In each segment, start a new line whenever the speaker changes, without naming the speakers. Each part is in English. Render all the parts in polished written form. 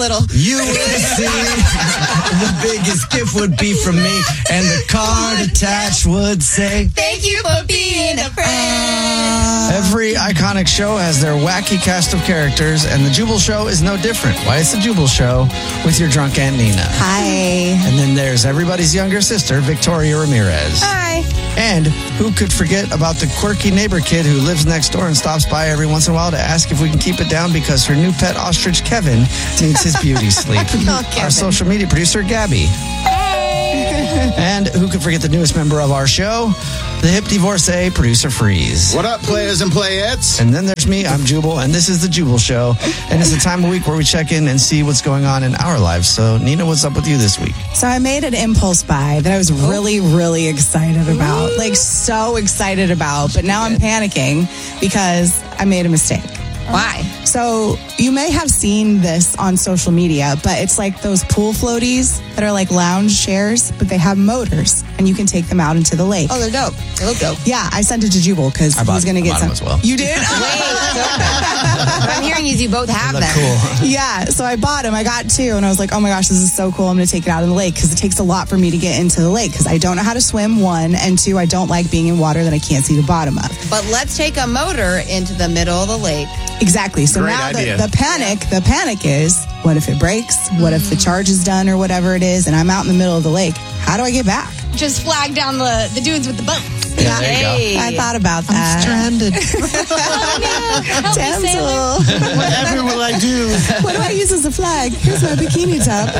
little.
You would see the biggest gift would be from me, and the card attached would say,
"Thank you for being a friend."
Every iconic show has their wacky cast of characters, and the Jubal Show is no different. Why, it's the Jubal Show with your drunk Aunt Nina.
Hi.
And then there's everybody's younger sister, Victoria Ramirez.
Hi.
And who could forget about the quirky neighbor kid who lives next door and stops by every once in a while to ask if we can keep it down because her new pet ostrich, Kevin, needs his beauty sleep. Our social media producer, Gabby. And who could forget the newest member of our show, the hip divorcee, producer Freeze.
What up, players and playettes?
And then there's me, I'm Jubal, and this is the Jubal Show. And it's a time of week where we check in and see what's going on in our lives. So, Nina, what's up with you this week?
So I made an impulse buy that I was really excited about. Like, so excited about. But now I'm panicking because I made a mistake.
Why?
So you may have seen this on social media, but it's like those pool floaties that are like lounge chairs, but they have motors and you can take them out into the lake.
Oh, they're dope. They look dope.
Yeah, I sent it to Jubal because he's going to get some.
As well.
You did?
What I'm hearing is you both have them.
Cool.
Yeah, so I bought them. I got two, and I was like, oh my gosh, this is so cool. I'm going to take it out in the lake because it takes a lot for me to get into the lake because I don't know how to swim, one, and two, I don't like being in water that I can't see the bottom of.
But let's take a motor into the middle of the lake.
Exactly. So
Great
now
idea.
the panic is, what if it breaks? What if the charge is done or whatever it is, and I'm out in the middle of the lake? How do I get back?
Just flag down the dudes with the boats.
Yeah, there you go.
Hey.
I thought about that.
Stranded.
Help me, sailor.
Damsel.
Whatever will I do?
What do I use as a flag? Here's my bikini top.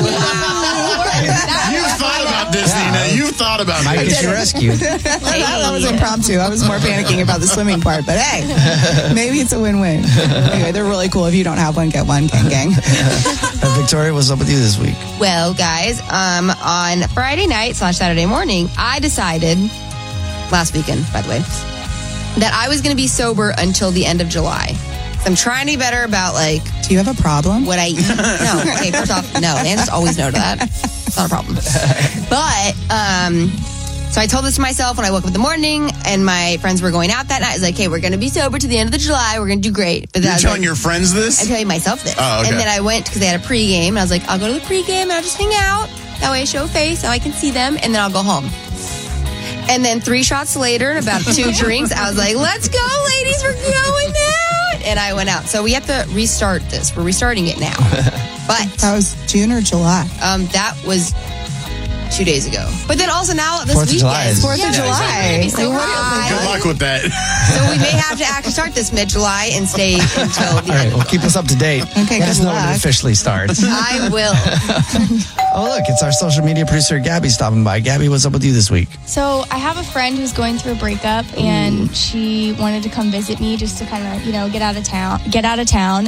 You've thought about this, Nina. You've thought about
Might
this.
get you rescued.
That was impromptu. I was more panicking about the swimming part, but hey, maybe it's a win-win. Anyway, they're really cool. If you don't have one, get one, gang.
Victoria, what's up with you this week?
Well, guys, on Friday night / Saturday morning, I decided, last weekend, by the way, that I was going to be sober until the end of July. So I'm trying to be better about, like,
Do you have a problem?
what I eat. No, okay, first off, no. The answer's always no to that. It's not a problem. But, so I told this to myself when I woke up in the morning, and my friends were going out that night. I was like, hey, we're going to be sober to the end of the July. We're going to do great. But
You're telling your friends this?
I'm telling myself this.
Oh, okay.
And then I went, because they had a pregame, and I was like, I'll go to the pregame, and I'll just hang out. That way I show a face, so I can see them, and then I'll go home. And then 3 shots later and about 2 drinks, I was like, let's go, ladies, we're going out. And I went out. So we have to restart this. We're restarting it now. But
That was June or July?
that was 2 days ago. But then also now this
4th of July
weekend.
is-
4th of July.
So
Good luck with that.
So we may have to actually start this mid-July and stay until the
All
end
right,
of
well, keep us up to date.
Okay,
Let us
good
know when it
luck.
officially starts.
I will.
Oh, look, it's our social media producer, Gabby, stopping by. Gabby, what's up with you this week?
So I have a friend who's going through a breakup, and she wanted to come visit me just to kind of, get out of town.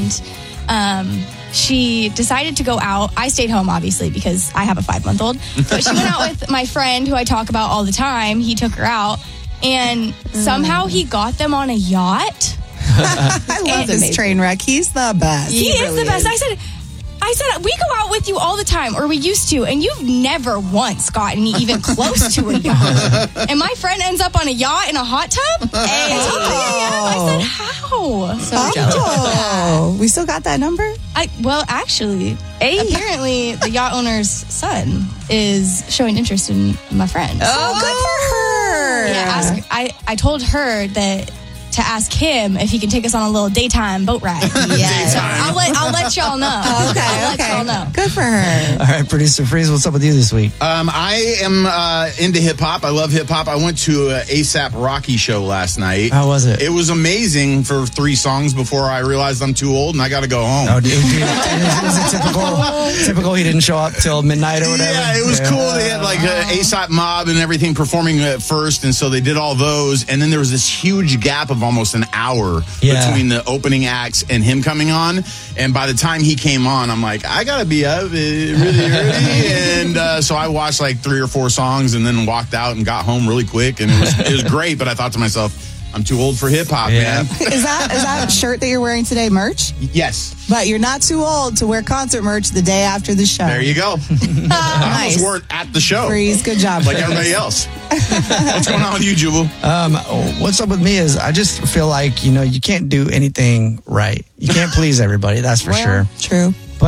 And she decided to go out. I stayed home, obviously, because I have a 5-month-old. But she went out with my friend, who I talk about all the time. He took her out, and somehow he got them on a yacht.
I love this train wreck. He's the best.
He is the best. I said, we go out with you all the time, or we used to, and you've never once gotten me even close to a yacht. And my friend ends up on a yacht in a hot tub? Hey. I said, how?
So jealous.
Oh, we still got that number?
Actually, apparently the yacht owner's son is showing interest in my friend.
Oh, good for her.
Yeah, I told her that to ask him if he can take us on a little daytime boat ride.
Yes.
So I'll let y'all know. I'll let y'all know.
Good for her.
All right, producer Freeze, what's up with you this week?
I am into hip hop. I love hip hop. I went to an ASAP Rocky show last night.
How was it?
It was amazing for 3 songs before I realized I'm too old and I got to go home.
Oh, dude, is it typical he didn't show up till midnight or whatever?
Yeah, it was cool. They had like ASAP Mob and everything performing at first, and so they did all those. And then there was this huge gap of almost an hour between the opening acts and him coming on. And by the time he came on, I'm like, I gotta be up really early. And so I watched like 3 or 4 songs and then walked out and got home really quick. And it was great. But I thought to myself, I'm too old for hip hop, man.
Is that shirt that you're wearing today merch?
Yes.
But you're not too old to wear concert merch the day after the show.
There you go. I almost wore it at the show.
Freeze, good job.
Like everybody else. What's going on with you, Jubal?
What's up with me is I just feel like, you can't do anything right. You can't please everybody, that's for sure.
True.
But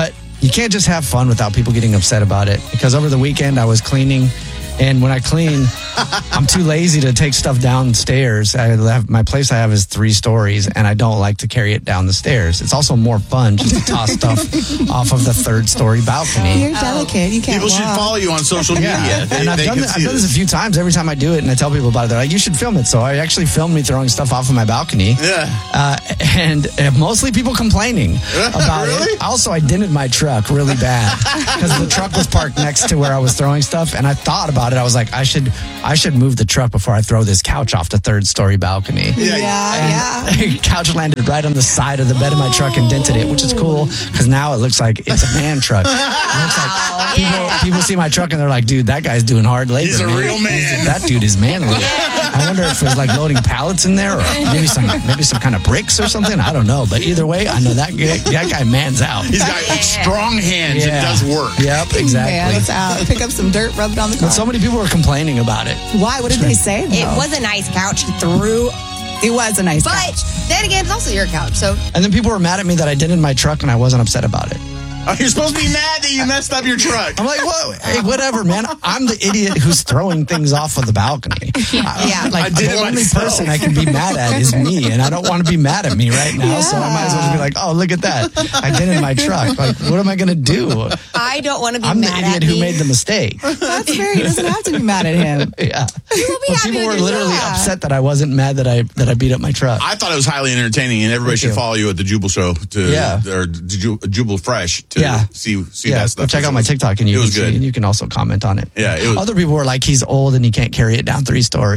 you can't just have fun without people getting upset about it. Because over the weekend, I was cleaning. And when I clean, I'm too lazy to take stuff downstairs. My place I have is 3 stories, and I don't like to carry it down the stairs. It's also more fun just to toss stuff off of the 3rd-story balcony.
You're delicate. You can't
People should follow you on social media.
And I've done this a few times. Every time I do it and I tell people about it, they're like, you should film it. So I actually filmed me throwing stuff off of my balcony.
Yeah.
And mostly people complaining about
Really?
it. Also, I dented my truck really bad because the truck was parked next to where I was throwing stuff, and I thought about it. I was like, I should move the truck before I throw this couch off the 3rd-story balcony.
Yeah.
Couch landed right on the side of the bed of my truck and dented it, which is cool because now it looks like it's a man truck. It looks like people see my truck and they're like, dude, that guy's doing hard labor.
He's a real man.
That dude is manly. I wonder if it was like loading pallets in there or maybe some kind of bricks or something. I don't know. But either way, I know that guy mans out.
He's got strong hands and does work.
Yep, exactly.
Mans out. Pick up some dirt, rub it on the car.
But so many people were complaining about it.
Why? What did they say?
It was a nice couch he threw.
It was a nice
But
couch.
then again, it's also your couch. So
And then people were mad at me that I dented my truck and I wasn't upset about it.
Oh, you're supposed to be mad that you messed up your truck.
I'm like, whoa, hey, whatever, man. I'm the idiot who's throwing things off of the balcony.
I did
the
it
only
myself.
person I can be mad at is me, and I don't want to be mad at me right now. So I might as well just be like, oh, look at that. I did it in my truck. Like, what am I going to do?
I don't want to be
I'm the
mad
idiot
at
who
me.
made the mistake.
That's fair. He doesn't have to be mad at him.
Yeah.
You'll be happy
People
with
were literally
yourself.
upset that I wasn't mad that I beat up my truck.
I thought it was highly entertaining, and everybody
Thank
should
you.
follow you at the Jubal Show or Jubal Fresh to see that stuff.
Check out my TikTok and you
It
can
was
see,
good.
and you can also comment on it.
Yeah, it was-
Other people were like, he's old and he can't carry it down 3 stories.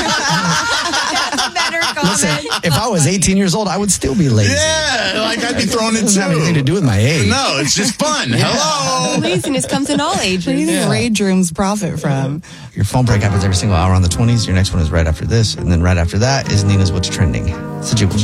That's a better comment.
Listen, if I was 18 years old, I would still be lazy.
Yeah, like I'd be throwing
It
it
doesn't have anything to
too.
do with my age.
No, it's just fun. Hello.
Laziness comes in all
Where do you
ages.
think rage rooms profit from?
Your phone break happens every single hour on the 20s. Your next one is right after this. And then right after that is Nina's What's Trending. It's the Jubal Show.